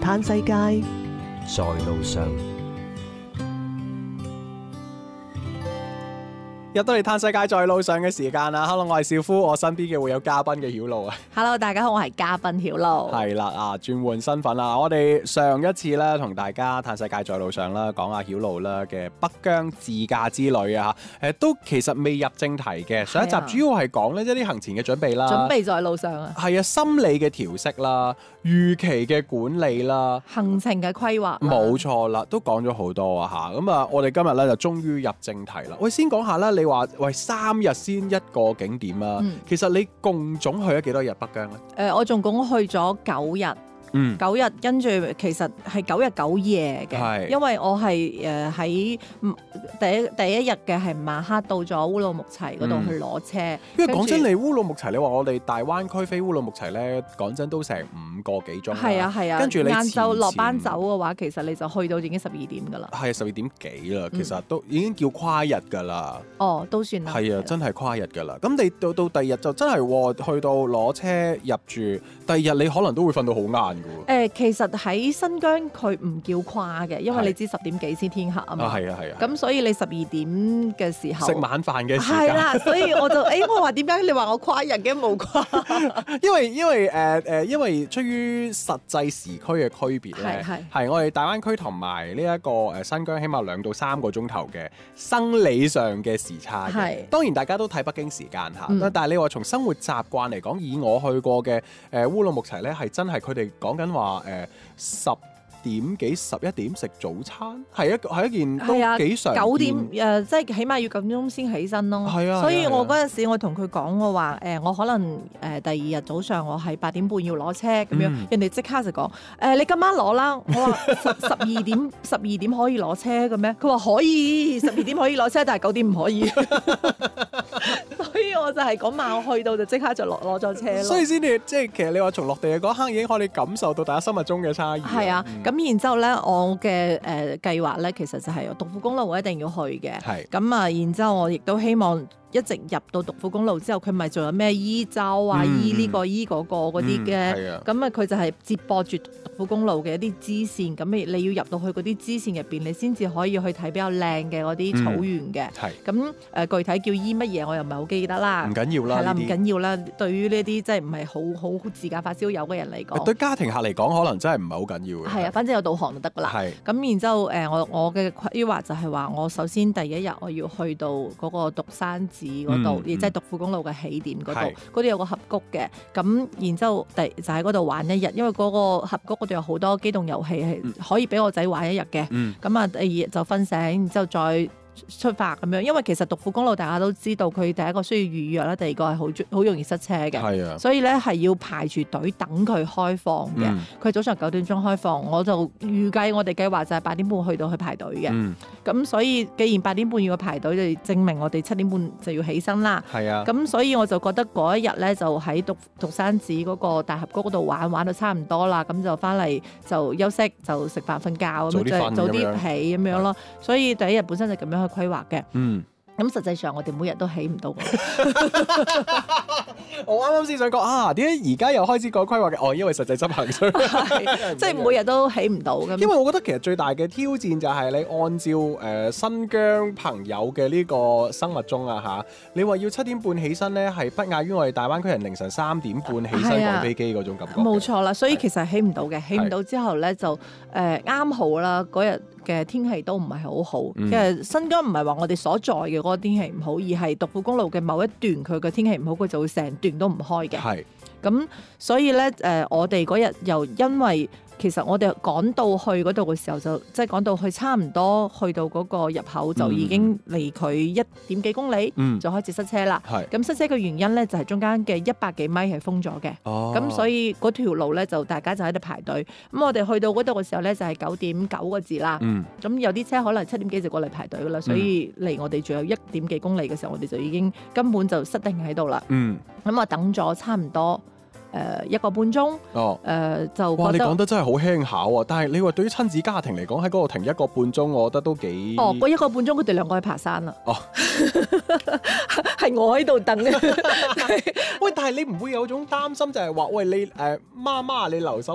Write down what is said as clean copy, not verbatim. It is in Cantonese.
嘆世界在路上。 入到嚟嘆世界在路上嘅時間啦 ，Hello， 我係少夫，我身邊嘅會有嘉賓嘅曉露啊。 Hello， 大家好，我係嘉賓曉露。 係啦，轉換身份啦，我哋上一次咧同大家嘆世界在路上啦，講下曉露啦嘅北疆自駕之旅啊，都其實未入正題嘅。上一集主要係講呢一啲行前嘅準備啦， 準備在路上啊。 係啊，心理嘅調適啦，預期嘅管理啦， 行程嘅規劃。 冇錯啦，都講咗好多啊嚇。咁啊，我哋今日咧就終於入正題啦。喂，先講下啦，你話喂3日先一個景點啊，其實你共總去咗幾多日北疆咧？ 我總共去咗9日。9日，跟住其實係9日9夜嘅，因為我係喺第一日嘅係晚黑到咗烏魯木齊嗰度去攞車。 因為講真，你烏魯木齊，你話我哋大灣區飛烏魯木齊咧，講真都成5個幾鐘。 係啊， 跟住你晏晝落班走嘅話，其實你就去到已經12點㗎啦。 係12點幾啦，其實都已經叫跨日㗎啦。 哦，都算啦。 係啊，真係跨日㗎啦。咁你到第二日就真係去到攞車入住，第二日你可能都會瞓到好晏。 其實喺新疆佢唔叫跨嘅，因為你知10點幾先天黑啊嘛。 係啊。 咁所以你12點嘅時候食晚飯嘅時間。 係啦，所以我就我話點解你話我跨日嘅冇跨？ 因為出於實際時區嘅區別咧，係我哋大灣區同埋呢一個新疆，起碼2到3個鐘頭嘅生理上嘅時差嘅。當然大家都睇北京時間嚇，但係你話從生活習慣嚟講，以我去過嘅烏魯木齊咧，係真係佢哋講緊話10點幾11點食早餐，係一件都幾常見。 9點即係起碼要9點鐘先起身咯。係啊，所以我嗰陣時我同佢講，我話我可能第二日早上我係8點半要攞車咁樣，人哋即刻就講你今晚攞啦。我話12點可以攞車嘅咩？佢話可以12點可以攞車，但係9點唔可以。所以我就係嗰晚我去到就即刻就攞咗車咯。 所以先至即係其實你話從落地嘅嗰刻已經可以感受到大家心目中嘅差異。 係啊，咁然之後咧，我嘅計劃咧，其實就係獨庫公路我一定要去嘅。係。咁啊，然之後我亦都希望一直入到獨庫公路之後，佢咪仲有咩伊州啊、伊呢個、伊嗰個嗰啲嘅。咁啊，佢就係接駁住獨庫公路嘅一啲支線。咁你要入到去嗰啲支線入邊，你先至可以去睇比較靚嘅嗰啲草原嘅。係。咁具體叫伊乜嘢，我又唔係好記得啦。 唔緊要啦。係啦， 唔緊要啦。對於呢啲即係唔係好自駕發燒友嘅人嚟講， 對家庭客嚟講，可能真係唔係好緊要嘅。 係啊，反正有導航就得㗎啦。係。咁然之後我嘅規劃就係話，我首先第一日我要去到嗰個獨山寺嗰度，亦即係獨庫公路嘅起點嗰度，嗰度有個峽谷嘅。咁然之後就喺嗰度玩一日，因為嗰個峽谷嗰度有好多機動遊戲係可以俾我仔玩一日嘅。咁啊，第二日就瞓醒，然之後再出發咁樣，因為其實獨庫公路大家都知道，佢第一個需要預約啦，第二個係好容易塞車嘅。係啊，所以咧係要排住隊等佢開放嘅。佢早上9點鐘開放，我就預計我哋計劃就係8點半去到去排隊嘅。咁所以既然8點半要去排隊，就證明我哋7點半就要起身啦。係啊，咁所以我就覺得嗰一日咧就喺獨山寺嗰個大峽谷嗰度玩到差唔多啦，咁就翻嚟就休息，就食飯瞓覺咁就早啲起咁樣咯。所以第一日本身就咁樣規劃嘅，咁實際上我哋每日都起唔到。 我啱啱先想講點解而家又開始講規劃嘅？因為實際執行上， 即係每日都起唔到咁。 因為我覺得其實最大嘅挑戰就係你按照新疆朋友嘅呢個生物鐘啊你話要7點半起身咧，係不亞於我哋大灣區人凌晨3點半起身趕飛機嗰種感覺。 冇錯啦，所以其實起唔到嘅，起唔到之後咧就啱好啦，嗰日嘅天氣都唔係好好。其實新疆唔係話我哋所在嘅嗰個天氣唔好，而係獨庫公路嘅某一段佢嘅天氣唔好，佢就會成段都唔開嘅。係。咁所以咧我哋嗰日又因為其實我哋趕到去嗰度嘅時候，就即係趕到去差唔多去到嗰個入口，就已經離佢1點幾公里，就開始塞車啦。咁塞車嘅原因咧，就係中間嘅100幾米係封咗嘅。咁所以嗰條路咧就大家就喺度排隊。咁我哋去到嗰度嘅時候咧，就係9點9個字啦。咁有啲車可能7點幾就過嚟排隊噶啦，所以離我哋仲有1點幾公里嘅時候，我哋就已經根本就塞定喺度啦。咁我等咗差唔多1個半鐘，就覺得哇！ 你講得真係好輕巧啊！但係你話對於親子家庭嚟講，喺嗰度停1個半鐘，我覺得都幾嗰1個半鐘佢哋2個去爬山啦。係我喺度等嘅。 喂，但係你唔會有種擔心就係話，喂你媽媽你留守